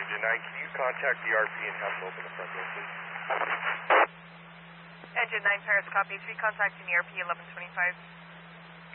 Engine 9, can you contact the RP and have them open the front door, please? Engine 9 Paris, copy. 3 contacting ERP 1125.